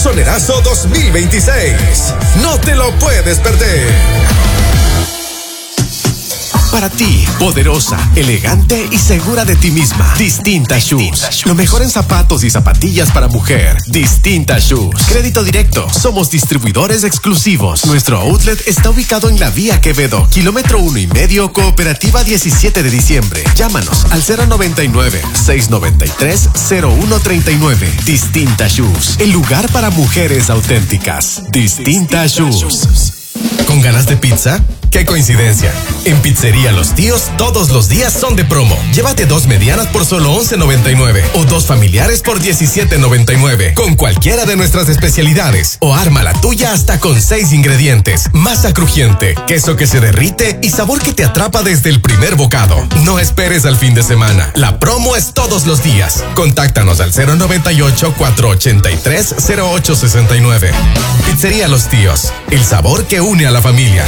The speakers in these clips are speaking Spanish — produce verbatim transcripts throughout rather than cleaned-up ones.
Solerazo dos mil veintiséis. No te lo puedes perder. Para ti, poderosa, elegante y segura de ti misma. Distinta Shoes. Lo mejor en zapatos y zapatillas para mujer. Distinta Shoes. Crédito directo. Somos distribuidores exclusivos. Nuestro outlet está ubicado en la Vía Quevedo, kilómetro uno y medio, Cooperativa diecisiete de diciembre. Llámanos al cero noventa y nueve, seiscientos noventa y tres, cero uno treinta y nueve. Distinta Shoes. El lugar para mujeres auténticas. Distinta Shoes. ¿Con ganas de pizza? ¡Qué coincidencia! En Pizzería Los Tíos, todos los días son de promo. Llévate dos medianas por solo once noventa y nueve o dos familiares por diecisiete noventa y nueve con cualquiera de nuestras especialidades. O arma la tuya hasta con seis ingredientes. Masa crujiente, queso que se derrite y sabor que te atrapa desde el primer bocado. No esperes al fin de semana. La promo es todos los días. Contáctanos al cero noventa y ocho, cuatrocientos ochenta y tres, cero ocho sesenta y nueve. Pizzería Los Tíos, el sabor que une a la familia.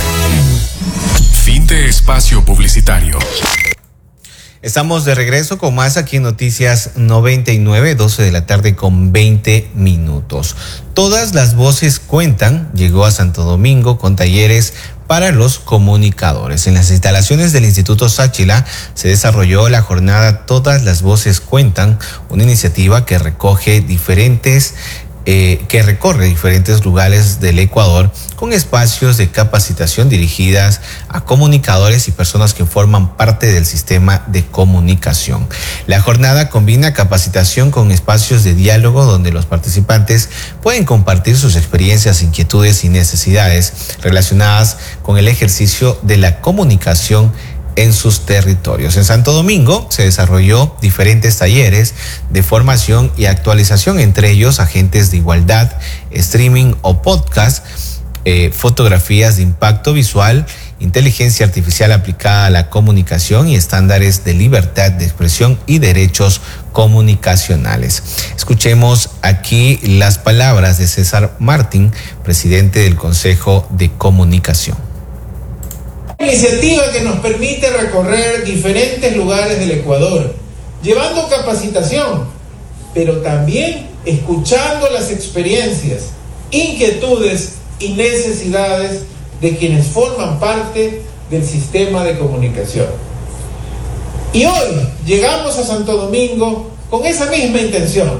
Fin de espacio publicitario. Estamos de regreso con más aquí en Noticias noventa y nueve, doce de la tarde con veinte minutos. Todas las voces cuentan. Llegó a Santo Domingo con talleres para los comunicadores. En las instalaciones del Instituto Sáchila se desarrolló la jornada Todas las voces cuentan, una iniciativa que recoge diferentes Eh, que recorre diferentes lugares del Ecuador con espacios de capacitación dirigidas a comunicadores y personas que forman parte del sistema de comunicación. La jornada combina capacitación con espacios de diálogo donde los participantes pueden compartir sus experiencias, inquietudes y necesidades relacionadas con el ejercicio de la comunicación en sus territorios. En Santo Domingo se desarrolló diferentes talleres de formación y actualización, entre ellos agentes de igualdad, streaming o podcast, eh, fotografías de impacto visual, inteligencia artificial aplicada a la comunicación y estándares de libertad de expresión y derechos comunicacionales. Escuchemos aquí las palabras de César Martín, presidente del Consejo de Comunicación. Iniciativa que nos permite recorrer diferentes lugares del Ecuador, llevando capacitación, pero también escuchando las experiencias, inquietudes y necesidades de quienes forman parte del sistema de comunicación. Y hoy llegamos a Santo Domingo con esa misma intención.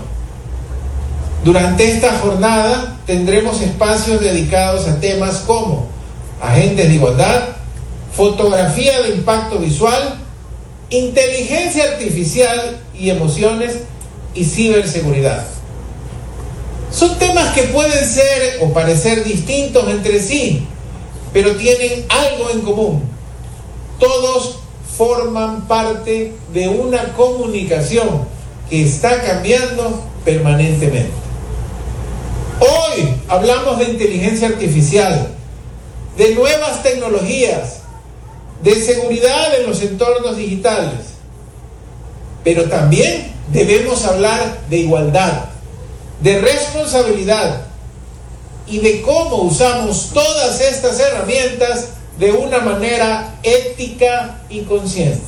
Durante esta jornada tendremos espacios dedicados a temas como agentes de igualdad, fotografía de impacto visual, inteligencia artificial y emociones y ciberseguridad. Son temas que pueden ser o parecer distintos entre sí, pero tienen algo en común. Todos forman parte de una comunicación que está cambiando permanentemente. Hoy hablamos de inteligencia artificial, de nuevas tecnologías, de seguridad en los entornos digitales, pero también debemos hablar de igualdad, de responsabilidad y de cómo usamos todas estas herramientas de una manera ética y consciente.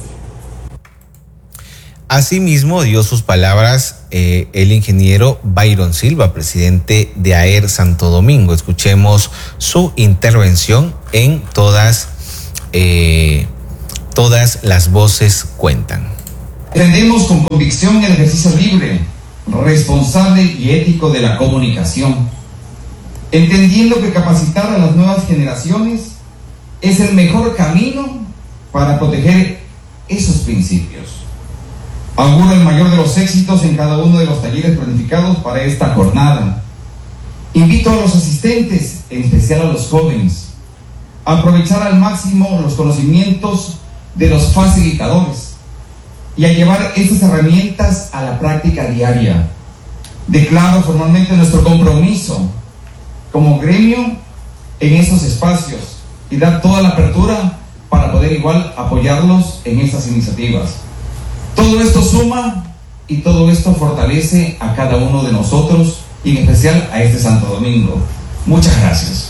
Asimismo dio sus palabras eh, el ingeniero Byron Silva, presidente de A E R Santo Domingo. Escuchemos su intervención en todas Eh, todas las voces cuentan. Defendemos con convicción el ejercicio libre, responsable y ético de la comunicación, entendiendo que capacitar a las nuevas generaciones es el mejor camino para proteger esos principios. Auguro el mayor de los éxitos en cada uno de los talleres planificados para esta jornada. Invito a los asistentes, en especial a los jóvenes, a aprovechar al máximo los conocimientos de los facilitadores y a llevar estas herramientas a la práctica diaria. Declaro formalmente nuestro compromiso como gremio en estos espacios y dar toda la apertura para poder igual apoyarlos en estas iniciativas. Todo esto suma y todo esto fortalece a cada uno de nosotros y en especial a este Santo Domingo. Muchas gracias.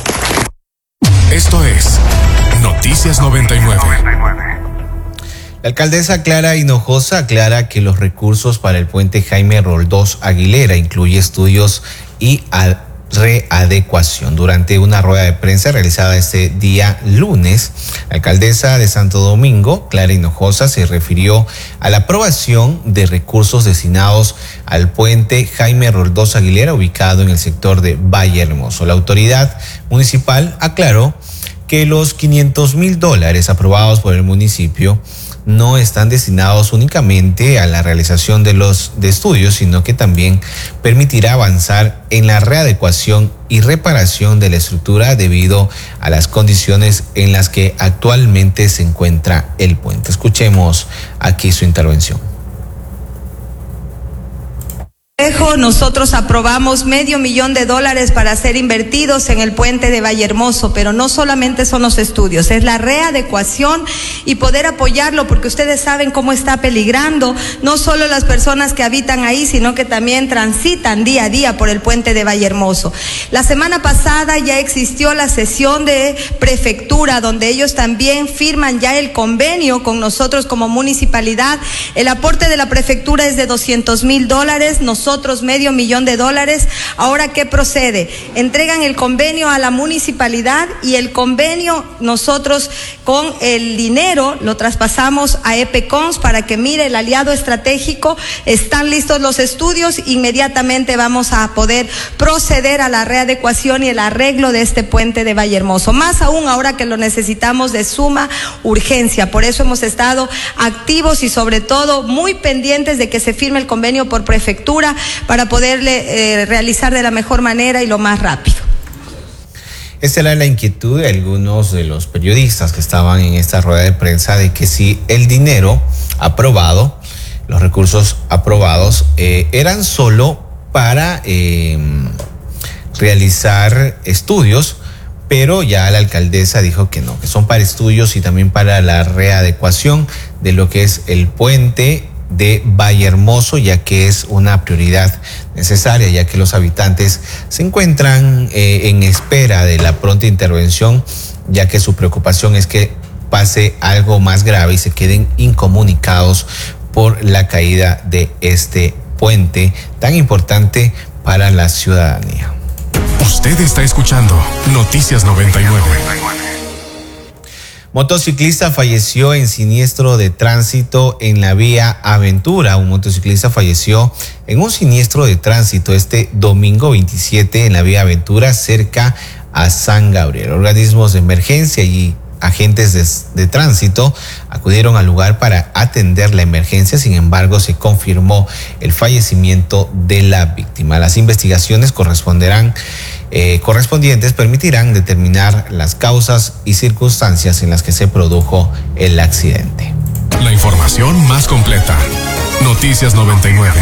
Esto es Noticias noventa y nueve. La alcaldesa Clara Hinojosa aclara que los recursos para el puente Jaime Roldós Aguilera incluye estudios y a readecuación. Durante una rueda de prensa realizada este día lunes, la alcaldesa de Santo Domingo, Clara Hinojosa, se refirió a la aprobación de recursos destinados al puente Jaime Roldós Aguilera, ubicado en el sector de Valle Hermoso. La autoridad municipal aclaró que los quinientos mil dólares aprobados por el municipio no están destinados únicamente a la realización de los de estudios, sino que también permitirá avanzar en la readecuación y reparación de la estructura debido a las condiciones en las que actualmente se encuentra el puente. Escuchemos aquí su intervención. Nosotros aprobamos medio millón de dólares para ser invertidos en el puente de Valle Hermoso, pero no solamente son los estudios, es la readecuación y poder apoyarlo, porque ustedes saben cómo está peligrando no solo las personas que habitan ahí, sino que también transitan día a día por el puente de Valle Hermoso. La semana pasada ya existió la sesión de prefectura, donde ellos también firman ya el convenio con nosotros como municipalidad. El aporte de la prefectura es de doscientos mil dólares, nosotros Nosotros medio millón de dólares. Ahora, ¿qué procede? Entregan el convenio a la municipalidad y el convenio nosotros con el dinero lo traspasamos a EPECONS para que mire el aliado estratégico. Están listos los estudios, inmediatamente vamos a poder proceder a la readecuación y el arreglo de este puente de Valle Hermoso. Más aún ahora que lo necesitamos de suma urgencia. Por eso hemos estado activos y sobre todo muy pendientes de que se firme el convenio por prefectura para poderle eh, realizar de la mejor manera y lo más rápido. Esta era la inquietud de algunos de los periodistas que estaban en esta rueda de prensa, de que si el dinero aprobado, los recursos aprobados, eh, eran solo para eh, realizar estudios, pero ya la alcaldesa dijo que no, que son para estudios y también para la readecuación de lo que es el puente de Valle Hermoso, ya que es una prioridad necesaria, ya que los habitantes se encuentran eh, en espera de la pronta intervención, ya que su preocupación es que pase algo más grave y se queden incomunicados por la caída de este puente tan importante para la ciudadanía. Usted está escuchando Noticias noventa y nueve. Motociclista falleció en siniestro de tránsito en la vía Aventura. Un motociclista falleció en un siniestro de tránsito este domingo veintisiete en la vía Aventura, cerca a San Gabriel. Organismos de emergencia y agentes de, de tránsito acudieron al lugar para atender la emergencia. Sin embargo, se confirmó el fallecimiento de la víctima. Las investigaciones corresponderán Eh, correspondientes permitirán determinar las causas y circunstancias en las que se produjo el accidente. La información más completa. Noticias noventa y nueve.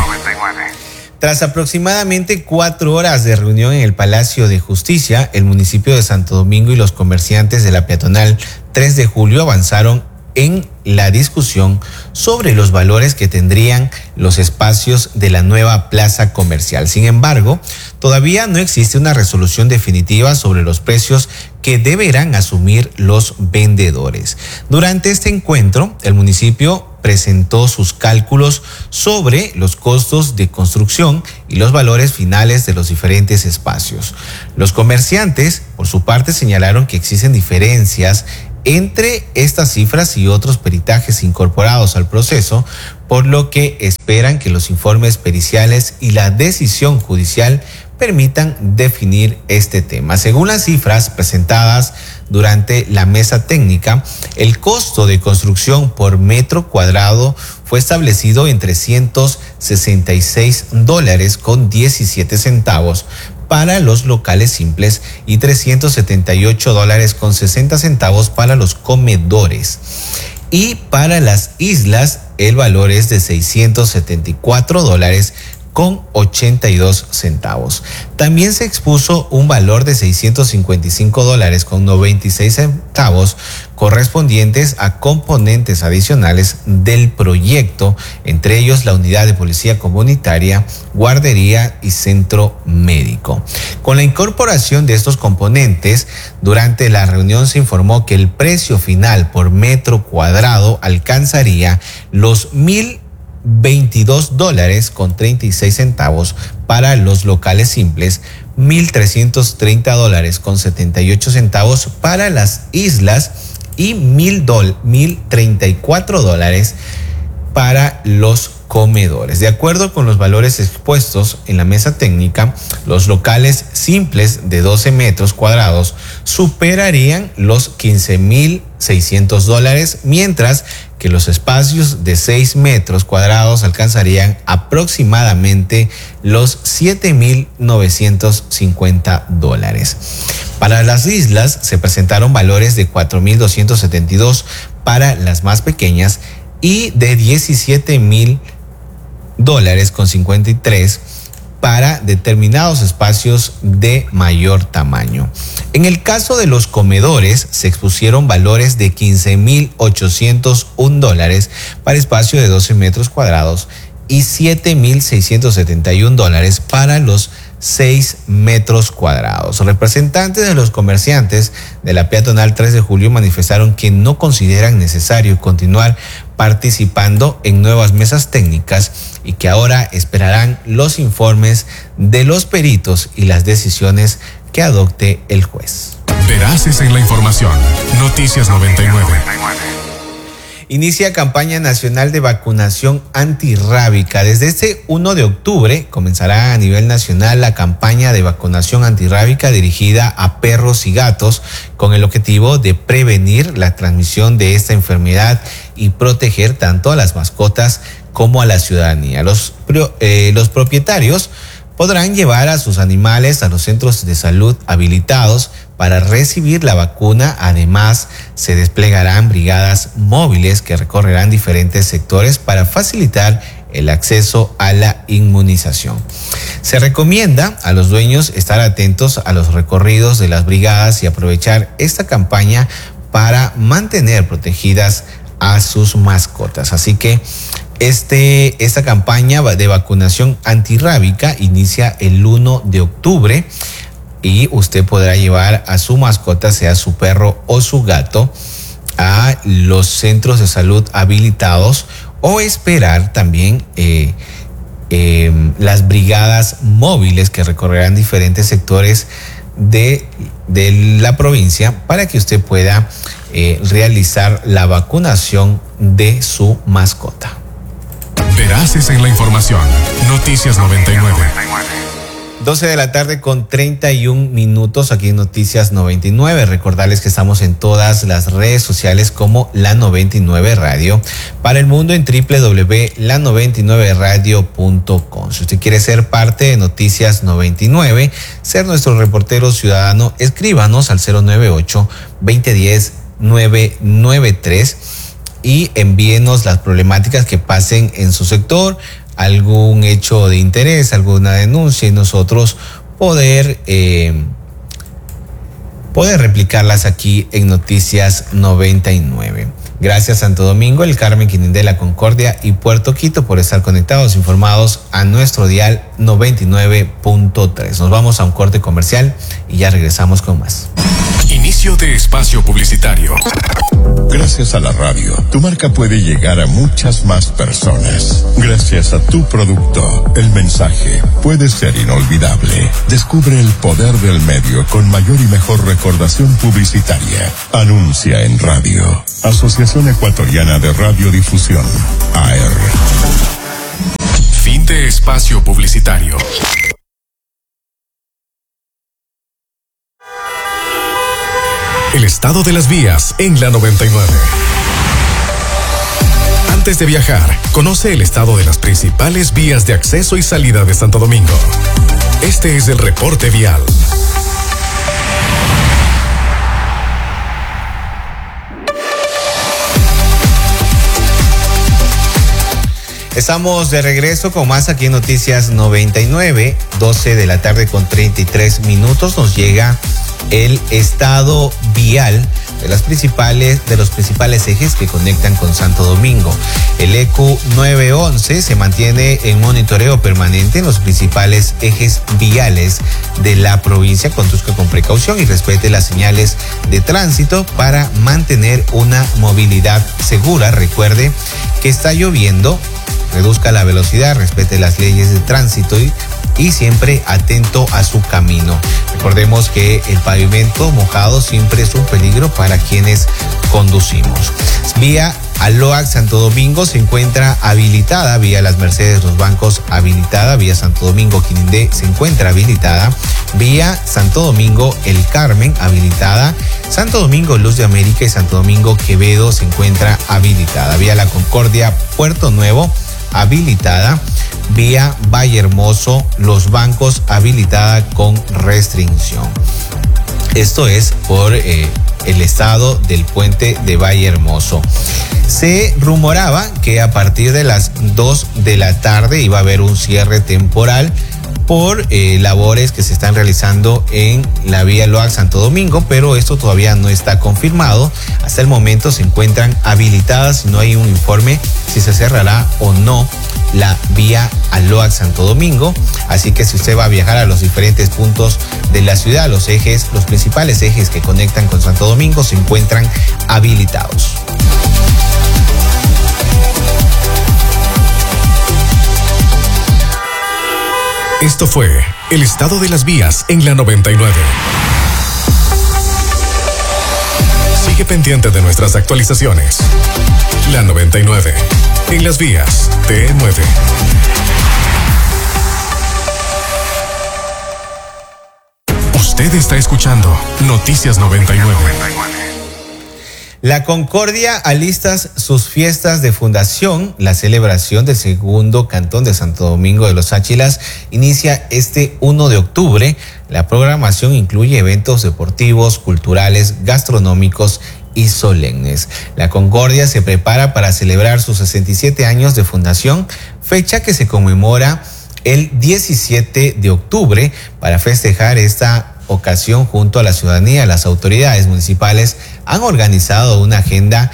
Tras aproximadamente cuatro horas de reunión en el Palacio de Justicia, el municipio de Santo Domingo y los comerciantes de la peatonal tres de julio avanzaron en la discusión sobre los valores que tendrían los espacios de la nueva plaza comercial. Sin embargo, todavía no existe una resolución definitiva sobre los precios que deberán asumir los vendedores. Durante este encuentro, el municipio presentó sus cálculos sobre los costos de construcción y los valores finales de los diferentes espacios. Los comerciantes, por su parte, señalaron que existen diferencias entre estas cifras y otros peritajes incorporados al proceso, por lo que esperan que los informes periciales y la decisión judicial permitan definir este tema. Según las cifras presentadas durante la mesa técnica, el costo de construcción por metro cuadrado fue establecido en trescientos sesenta y seis dólares con diecisiete centavos para los locales simples y trescientos setenta y ocho dólares con sesenta centavos para los comedores. Y para las islas el valor es de seiscientos setenta y cuatro dólares con ochenta y dos centavos. También se expuso un valor de seiscientos cincuenta y cinco dólares con noventa y seis centavos correspondientes a componentes adicionales del proyecto, entre ellos la unidad de policía comunitaria, guardería y centro médico. Con la incorporación de estos componentes, durante la reunión se informó que el precio final por metro cuadrado alcanzaría los mil veintidós dólares con treinta y seis centavos para los locales simples, mil trescientos treinta dólares con setenta y ocho centavos para las islas y mil treinta y cuatro dólares para los comedores. De acuerdo con los valores expuestos en la mesa técnica, los locales simples de doce metros cuadrados superarían los quince mil seiscientos dólares, mientras que los espacios de seis metros cuadrados alcanzarían aproximadamente los siete mil novecientos cincuenta dólares. Para las islas se presentaron valores de cuatro mil doscientos setenta y dos para las más pequeñas y de diecisiete mil dólares con cincuenta y tres para determinados espacios de mayor tamaño. En el caso de los comedores se expusieron valores de quince mil ochocientos un dólares para espacio de doce metros cuadrados y siete mil seiscientos setenta y un dólares para los seis metros cuadrados. Representantes de los comerciantes de la peatonal tres de julio manifestaron que no consideran necesario continuar participando en nuevas mesas técnicas y que ahora esperarán los informes de los peritos y las decisiones que adopte el juez. Veraces en la información. Noticias noventa y nueve. Inicia campaña nacional de vacunación antirrábica. Desde este primero de octubre comenzará a nivel nacional la campaña de vacunación antirrábica dirigida a perros y gatos con el objetivo de prevenir la transmisión de esta enfermedad y proteger tanto a las mascotas como a la ciudadanía. Los, eh, los propietarios podrán llevar a sus animales a los centros de salud habilitados para recibir la vacuna. Además, se desplegarán brigadas móviles que recorrerán diferentes sectores para facilitar el acceso a la inmunización. Se recomienda a los dueños estar atentos a los recorridos de las brigadas y aprovechar esta campaña para mantener protegidas a sus mascotas. Así que este, esta campaña de vacunación antirrábica inicia el primero de octubre. Y usted podrá llevar a su mascota, sea su perro o su gato, a los centros de salud habilitados o esperar también eh, eh, las brigadas móviles que recorrerán diferentes sectores de, de la provincia para que usted pueda eh, realizar la vacunación de su mascota. Veraces en la información. Noticias noventa y nueve. doce de la tarde con treinta y un minutos aquí en Noticias noventa y nueve. Recordarles que estamos en todas las redes sociales como La noventa y nueve Radio. Para el mundo en doble u doble u doble u punto la noventa y nueve radio punto com. Si usted quiere ser parte de Noticias noventa y nueve, ser nuestro reportero ciudadano, escríbanos al cero nueve ocho, veinte diez, nueve nueve tres y envíenos las problemáticas que pasen en su sector, algún hecho de interés, alguna denuncia y nosotros poder eh, poder replicarlas aquí en Noticias noventa y nueve. Gracias Santo Domingo, El Carmen, Quinindé, La Concordia y Puerto Quito por estar conectados, informados a nuestro dial noventa y nueve punto tres. Nos vamos a un corte comercial y ya regresamos con más. Inicio de espacio publicitario. Gracias a la radio, tu marca puede llegar a muchas más personas. Gracias a tu producto, el mensaje puede ser inolvidable. Descubre el poder del medio con mayor y mejor recordación publicitaria. Anuncia en radio. Asociación Ecuatoriana de Radiodifusión, A R. Fin de espacio publicitario. El estado de las vías en la noventa y nueve. Antes de viajar, conoce el estado de las principales vías de acceso y salida de Santo Domingo. Este es el reporte vial. Estamos de regreso con más aquí en Noticias noventa y nueve, doce de la tarde con treinta y tres minutos. Nos llega el estado vial de las principales de los principales ejes que conectan con Santo Domingo. El E Q nueve once se mantiene en monitoreo permanente en los principales ejes viales de la provincia. Conduzca con precaución y respete las señales de tránsito para mantener una movilidad segura. Recuerde que está lloviendo reduzca la velocidad, respete las leyes de tránsito y, y siempre atento a su camino. Recordemos que el pavimento mojado siempre es un peligro para quienes conducimos. Vía Aloac Santo Domingo se encuentra habilitada, vía Las Mercedes Los Bancos habilitada, vía Santo Domingo Quinindé se encuentra habilitada, vía Santo Domingo El Carmen habilitada, Santo Domingo Luz de América y Santo Domingo Quevedo se encuentra habilitada, vía La Concordia Puerto Nuevo habilitada, vía Valle Hermoso Los Bancos habilitada con restricción. Esto es por eh, el estado del puente de Valle Hermoso. Se rumoraba que a partir de las dos de la tarde iba a haber un cierre temporal por eh, labores que se están realizando en la vía Loac Santo Domingo, pero esto todavía no está confirmado. Hasta el momento se encuentran habilitadas y no hay un informe si se cerrará o no la vía Aloac Santo Domingo. Así que si usted va a viajar a los diferentes puntos de la ciudad, los ejes, los principales ejes que conectan con Santo Domingo se encuentran habilitados. Esto fue el estado de las vías en la noventa y nueve. Sigue pendiente de nuestras actualizaciones. La noventa y nueve. En las vías T nueve. Usted está escuchando Noticias noventa y nueve. La Concordia alistas sus fiestas de fundación. La celebración del segundo cantón de Santo Domingo de los Áchilas inicia este primero de octubre. La programación incluye eventos deportivos, culturales, gastronómicos y solemnes. La Concordia se prepara para celebrar sus sesenta y siete años de fundación, fecha que se conmemora el diecisiete de octubre. Para festejar esta ocasión, junto a la ciudadanía, las autoridades municipales han organizado una agenda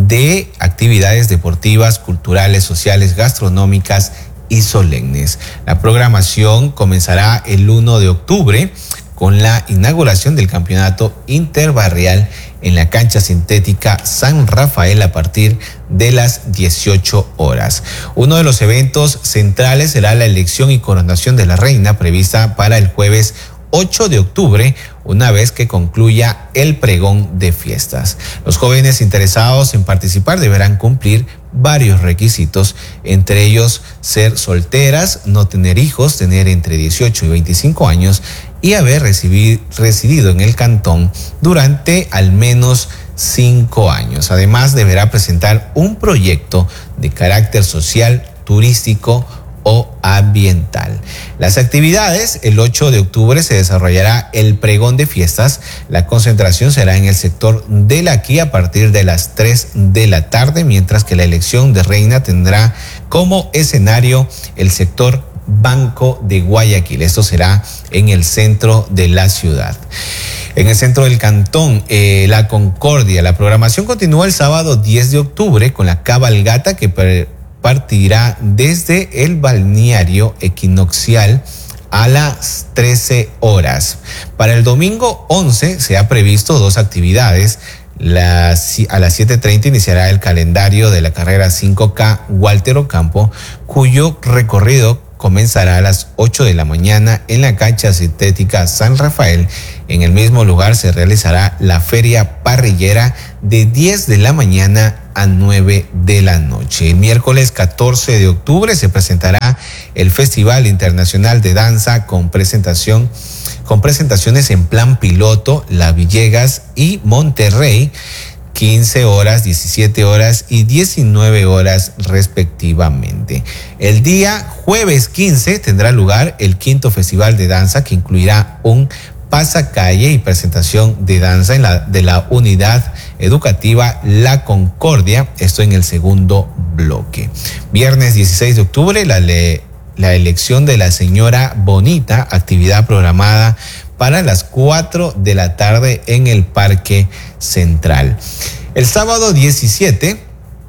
de actividades deportivas, culturales, sociales, gastronómicas y solemnes. La programación comenzará el primero de octubre con la inauguración del campeonato interbarrial en la cancha sintética San Rafael a partir de las dieciocho horas. Uno de los eventos centrales será la elección y coronación de la reina, prevista para el jueves ocho de octubre, una vez que concluya el pregón de fiestas. Los jóvenes interesados en participar deberán cumplir varios requisitos, entre ellos ser solteras, no tener hijos, tener entre dieciocho y veinticinco años y haber recibido, residido en el cantón durante al menos cinco años. Además, deberá presentar un proyecto de carácter social, turístico o ambiental. Las actividades: el ocho de octubre se desarrollará el pregón de fiestas. La concentración será en el sector de la Aquí a partir de las tres de la tarde, mientras que la elección de reina tendrá como escenario el sector Banco de Guayaquil. Esto será en el centro de la ciudad. En el centro del cantón, eh, La Concordia. La programación continúa el sábado diez de octubre con la cabalgata que per partirá desde el balneario equinoccial a las trece horas. Para el domingo once se ha previsto dos actividades. Las, a las siete treinta iniciará el calendario de la carrera cinco K Walter Ocampo, cuyo recorrido comenzará a las ocho de la mañana en la cancha sintética San Rafael. En el mismo lugar se realizará la feria parrillera de diez de la mañana a nueve de la noche. El miércoles catorce de octubre se presentará el Festival Internacional de Danza con presentación con presentaciones en plan piloto, La Villegas y Monterrey, quince horas, diecisiete horas y diecinueve horas respectivamente. El día jueves quince tendrá lugar el quinto Festival de Danza, que incluirá un pasacalle y presentación de danza en la, de la unidad educativa La Concordia, esto en el segundo bloque. Viernes dieciséis de octubre, la, le, la elección de la señora Bonita, actividad programada para las cuatro de la tarde en el Parque Central. El sábado diecisiete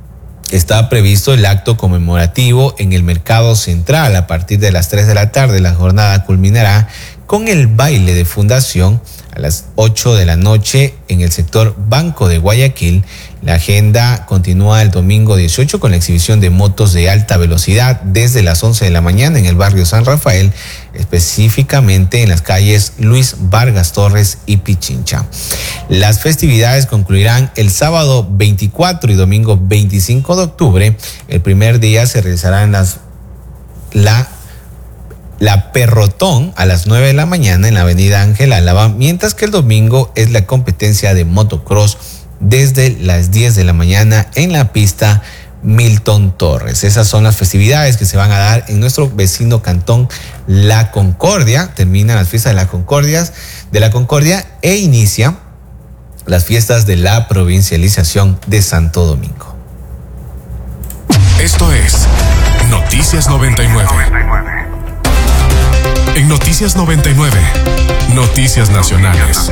está previsto el acto conmemorativo en el Mercado Central a partir de las tres de la tarde. La jornada culminará con el baile de fundación a las ocho de la noche en el sector Banco de Guayaquil. La agenda continúa el domingo dieciocho con la exhibición de motos de alta velocidad desde las once de la mañana en el barrio San Rafael, específicamente en las calles Luis Vargas Torres y Pichincha. Las festividades concluirán el sábado veinticuatro y domingo veinticinco de octubre. El primer día se realizarán las la La Perrotón a las nueve de la mañana en la avenida Ángel Álava, mientras que el domingo es la competencia de motocross desde las diez de la mañana en la pista Milton Torres. Esas son las festividades que se van a dar en nuestro vecino cantón La Concordia. Terminan las fiestas de la Concordia, de la Concordia e inicia las fiestas de la provincialización de Santo Domingo. Esto es Noticias noventa y nueve. En Noticias noventa y nueve, Noticias Nacionales.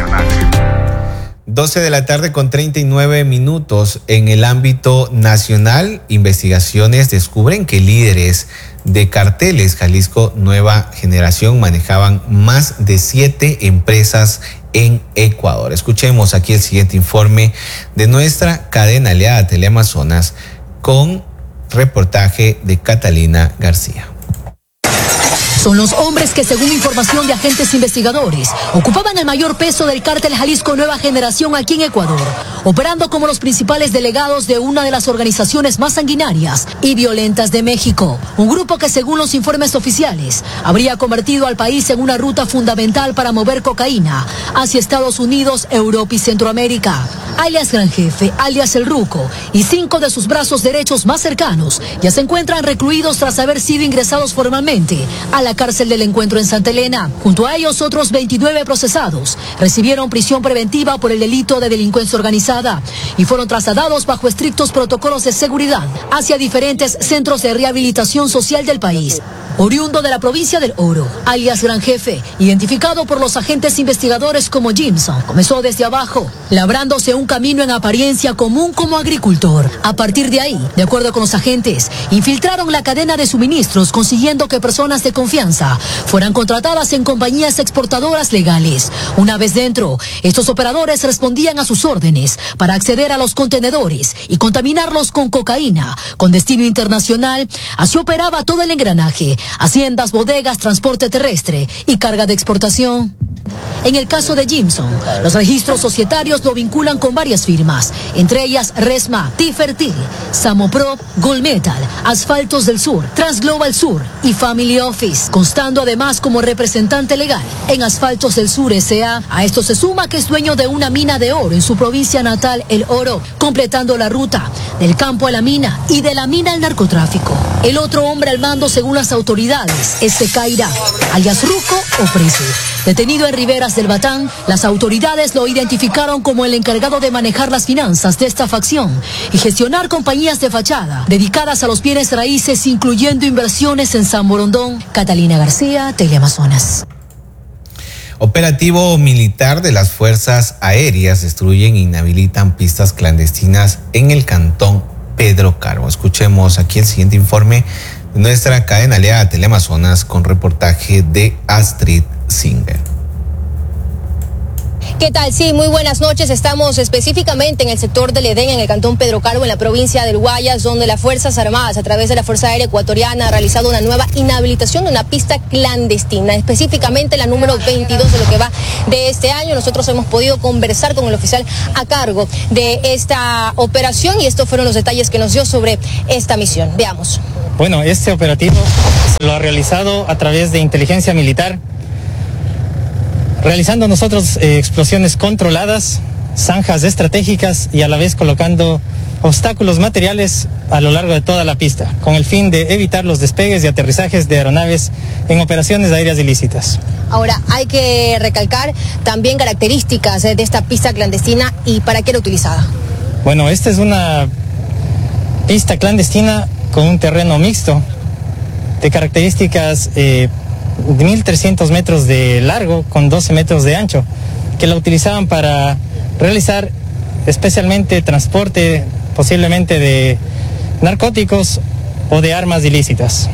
doce de la tarde con treinta y nueve minutos. En el ámbito nacional, investigaciones descubren que líderes de carteles Jalisco Nueva Generación manejaban más de siete empresas en Ecuador. Escuchemos aquí el siguiente informe de nuestra cadena aliada Teleamazonas con reportaje de Catalina García. Son los hombres que, según información de agentes investigadores, ocupaban el mayor peso del cártel Jalisco Nueva Generación aquí en Ecuador, operando como los principales delegados de una de las organizaciones más sanguinarias y violentas de México. Un grupo que, según los informes oficiales, habría convertido al país en una ruta fundamental para mover cocaína hacia Estados Unidos, Europa y Centroamérica. Alias Gran Jefe, alias El Ruco, y cinco de sus brazos derechos más cercanos ya se encuentran recluidos tras haber sido ingresados formalmente a la cárcel del Encuentro en Santa Elena. Junto a ellos, otros veintinueve procesados recibieron prisión preventiva por el delito de delincuencia organizada y fueron trasladados bajo estrictos protocolos de seguridad hacia diferentes centros de rehabilitación social del país. Oriundo de la provincia del Oro, alias Gran Jefe, identificado por los agentes investigadores como Jimson, comenzó desde abajo, labrándose un camino en apariencia común como agricultor. A partir de ahí, de acuerdo con los agentes, infiltraron la cadena de suministros, consiguiendo que personas de confianza fueran contratadas en compañías exportadoras legales. Una vez dentro, estos operadores respondían a sus órdenes para acceder a los contenedores y contaminarlos con cocaína, con destino internacional. Así operaba todo el engranaje: haciendas, bodegas, transporte terrestre y carga de exportación. En el caso de Jimson, los registros societarios lo vinculan con varias firmas, entre ellas Resma, Tifertil, Samopro, Gold Metal, Asfaltos del Sur, Transglobal Sur y Family Office, constando además como representante legal en Asfaltos del Sur S A A esto se suma que es dueño de una mina de oro en su provincia natal, El Oro, completando la ruta del campo a la mina y de la mina al narcotráfico. El otro hombre al mando, según las autoridades, es Secaira, alias Ruco o Preso. Detenido en Riberas del Batán, las autoridades lo identificaron como el encargado de manejar las finanzas de esta facción y gestionar compañías de fachada dedicadas a los bienes raíces, incluyendo inversiones en San Borondón. Catalina García, Teleamazonas. Operativo militar de las Fuerzas Aéreas destruyen e inhabilitan pistas clandestinas en el cantón Pedro Carbo. Escuchemos aquí el siguiente informe de nuestra cadena aliada Teleamazonas con reportaje de Astrid Singer. ¿Qué tal? Sí, muy buenas noches. Estamos específicamente en el sector del Edén, en el cantón Pedro Carbo, en la provincia del Guayas, donde las Fuerzas Armadas, a través de la Fuerza Aérea Ecuatoriana, ha realizado una nueva inhabilitación de una pista clandestina, específicamente la número veintidós de lo que va de este año. Nosotros hemos podido conversar con el oficial a cargo de esta operación y estos fueron los detalles que nos dio sobre esta misión. Veamos. Bueno, este operativo se lo ha realizado a través de inteligencia militar, realizando nosotros eh, explosiones controladas, zanjas estratégicas y a la vez colocando obstáculos materiales a lo largo de toda la pista, con el fin de evitar los despegues y aterrizajes de aeronaves en operaciones aéreas ilícitas. Ahora, hay que recalcar también características eh, de esta pista clandestina y para qué era utilizada. Bueno, esta es una pista clandestina con un terreno mixto de características eh, mil trescientos metros de largo con doce metros de ancho, que la utilizaban para realizar especialmente transporte posiblemente de narcóticos o de armas ilícitas.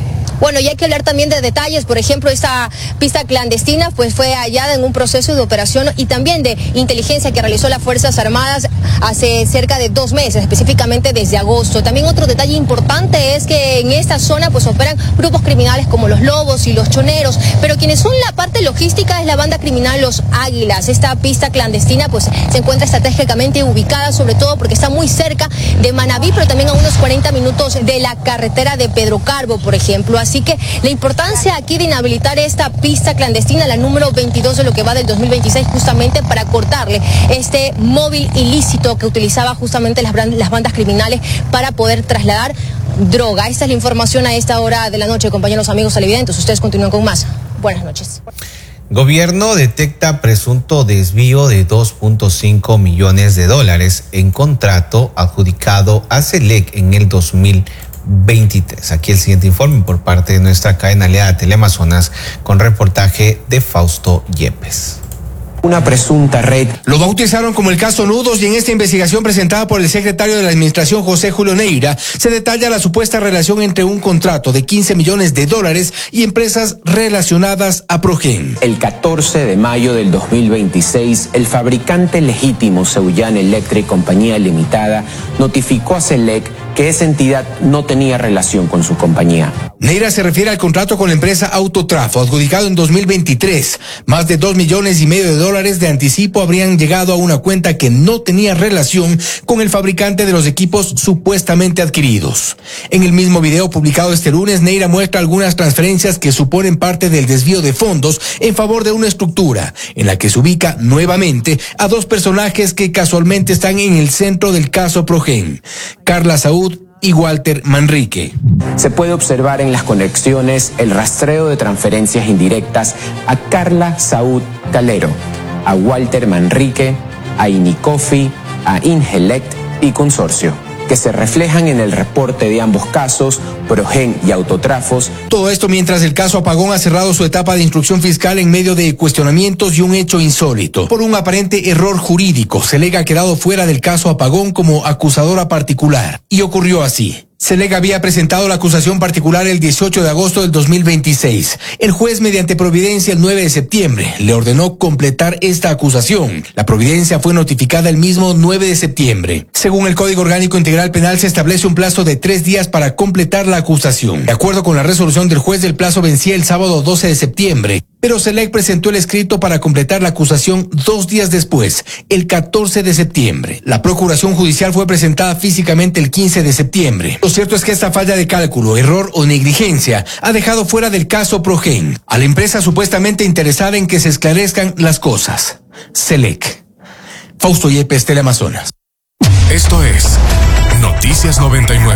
Bueno, y hay que hablar también de detalles, por ejemplo, esta pista clandestina pues fue hallada en un proceso de operación y también de inteligencia que realizó las Fuerzas Armadas hace cerca de dos meses, específicamente desde agosto. También otro detalle importante es que en esta zona pues operan grupos criminales como los Lobos y los Choneros, pero quienes son la parte logística es la banda criminal Los Águilas. Esta pista clandestina pues se encuentra estratégicamente ubicada, sobre todo porque está muy cerca de Manabí, pero también a unos cuarenta minutos de la carretera de Pedro Carbo, por ejemplo. Así que la importancia aquí de inhabilitar esta pista clandestina, la número veintidós de lo que va del dos mil veintiséis, justamente para cortarle este móvil ilícito que utilizaba justamente las, las bandas criminales para poder trasladar droga. Esta es la información a esta hora de la noche, compañeros, amigos televidentes. Ustedes continúan con más. Buenas noches. Gobierno detecta presunto desvío de dos punto cinco millones de dólares en contrato adjudicado a Selec en el dos mil veintitrés. Aquí el siguiente informe por parte de nuestra cadena aliada Teleamazonas con reportaje de Fausto Yepes. Una presunta red. Lo bautizaron como el caso Nudos y en esta investigación presentada por el secretario de la Administración, José Julio Neira, se detalla la supuesta relación entre un contrato de quince millones de dólares y empresas relacionadas a Progen. El catorce de mayo del dos mil veintiséis, el fabricante legítimo Seuyan Electric Compañía Limitada notificó a Selec que esa entidad no tenía relación con su compañía. Neira se refiere al contrato con la empresa Autotrafo, adjudicado en dos mil veintitrés. Más de dos millones y medio de dólares de anticipo habrían llegado a una cuenta que no tenía relación con el fabricante de los equipos supuestamente adquiridos. En el mismo video publicado este lunes, Neira muestra algunas transferencias que suponen parte del desvío de fondos en favor de una estructura, en la que se ubica nuevamente a dos personajes que casualmente están en el centro del caso Progen: Carla Saúd y Walter Manrique. Se puede observar en las conexiones el rastreo de transferencias indirectas a Carla Saúd Calero, a Walter Manrique, a Inicofi, a Ingelect y Consorcio, que se reflejan en el reporte de ambos casos, Progen y Autotrafos. Todo esto mientras el caso Apagón ha cerrado su etapa de instrucción fiscal en medio de cuestionamientos y un hecho insólito. Por un aparente error jurídico, Selec ha quedado fuera del caso Apagón como acusadora particular. Y ocurrió así. Selec había presentado la acusación particular el dieciocho de agosto del dos mil veintiséis. El juez, mediante providencia el nueve de septiembre, le ordenó completar esta acusación. La providencia fue notificada el mismo nueve de septiembre. Según el Código Orgánico Integral Penal, se establece un plazo de tres días para completar la acusación. De acuerdo con la resolución del juez, el plazo vencía el sábado doce de septiembre. Pero Selec presentó el escrito para completar la acusación dos días después, el catorce de septiembre. La procuración judicial fue presentada físicamente el quince de septiembre. Lo cierto es que esta falla de cálculo, error o negligencia ha dejado fuera del caso Progen a la empresa supuestamente interesada en que se esclarezcan las cosas. Selec. Fausto Yepes, Teleamazonas. Esto es Noticias noventa y nueve.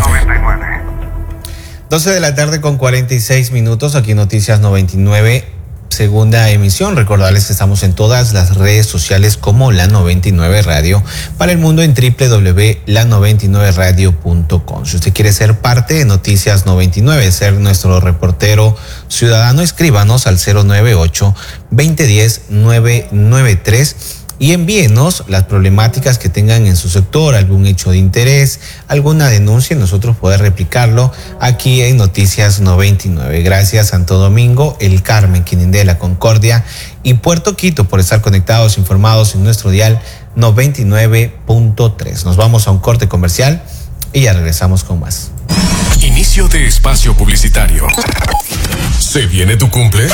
doce de la tarde con cuarenta y seis minutos, aquí Noticias noventa y nueve. Segunda emisión. Recordarles que estamos en todas las redes sociales como La noventa y nueve Radio, para el mundo en doble u doble u doble u punto la noventa y nueve radio punto com. Si usted quiere ser parte de Noticias noventa y nueve, ser nuestro reportero ciudadano, escríbanos al cero nueve ocho, veinte diez, nueve nueve tres y envíenos las problemáticas que tengan en su sector, algún hecho de interés, alguna denuncia, y nosotros poder replicarlo aquí en Noticias noventa y nueve. Gracias Santo Domingo, El Carmen, Quinindé, La Concordia y Puerto Quito por estar conectados, informados en nuestro dial noventa y nueve punto tres. Nos vamos a un corte comercial y ya regresamos con más. Inicio de espacio publicitario. ¿Se viene tu cumple?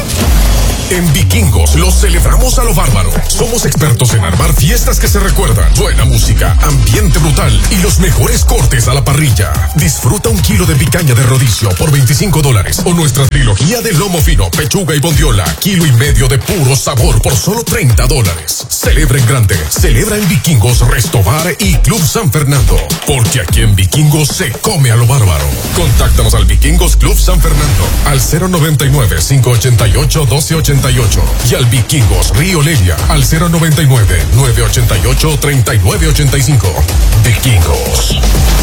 En Vikingos lo celebramos a lo bárbaro. Somos expertos en armar fiestas que se recuerdan, buena música, ambiente brutal y los mejores cortes a la parrilla. Disfruta un kilo de picaña de rodicio por veinticinco dólares o nuestra trilogía de lomo fino, pechuga y bondiola, kilo y medio de puro sabor por solo treinta dólares. Celebra en grande, celebra en Vikingos, Restobar y Club San Fernando, porque aquí en Vikingos se come a lo bárbaro. Contáctanos al Vikingos Club San Fernando al cero noventa y nueve, cinco ochenta y ocho, doce ochenta y ocho y al Vikingos Río Lelia al cero noventa y nueve, nueve ochenta y ocho, treinta y nueve ochenta y cinco. Vikingos.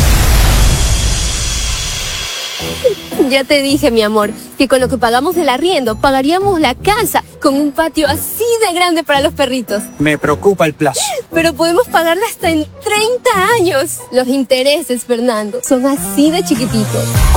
Ya te dije, mi amor, que con lo que pagamos del arriendo pagaríamos la casa con un patio así de grande para los perritos. Me preocupa el plazo. Pero podemos pagarla hasta en treinta años. Los intereses, Fernando, son así de chiquititos.